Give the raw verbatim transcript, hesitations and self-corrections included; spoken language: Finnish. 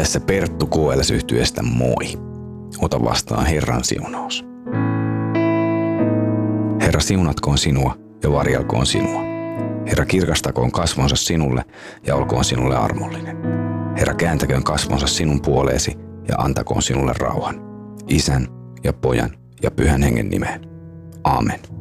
Tässä Perttu K L S-yhtyeestä moi. Ota vastaan Herran siunaus. Herra siunatkoon sinua ja varjelkoon sinua. Herra kirkastakoon kasvonsa sinulle ja olkoon sinulle armollinen. Herra kääntäköön kasvonsa sinun puoleesi ja antakoon sinulle rauhan. Isän ja Pojan ja Pyhän Hengen nimeen. Aamen.